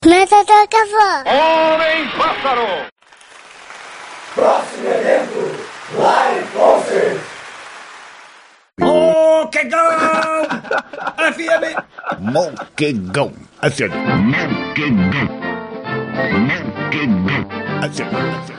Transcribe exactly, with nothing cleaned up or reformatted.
Matador Cavó. Homem-Pássaro. Próximo evento, Live Concert. Moquegão! F M! Moquegão! F M! Moquegão! Moquegão! F M!